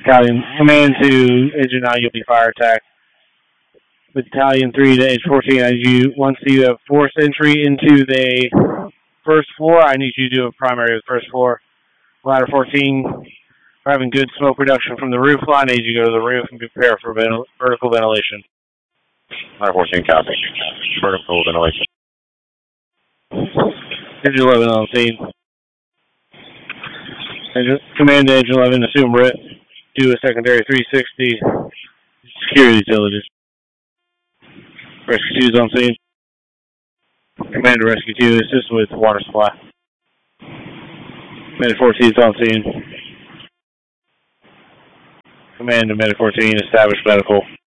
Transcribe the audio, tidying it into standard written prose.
Battalion Command to Engine 9, you'll be fire attack. Battalion 3 to Edge 14, once you have forced entry into the first floor, I need you to do a primary with the first floor. Ladder 14, we're having good smoke reduction from the roof line. I need you to go to the roof and prepare for vertical ventilation. Ladder 14, copy. Vertical ventilation. Engine 11 on the scene. Command to Engine 11, assume RIT. Do a secondary 360. Secure the utilities. Rescue 2 is on scene. Command to Rescue 2, assist with water supply. Medic 14 is on scene. Command to Medic 14, establish medical.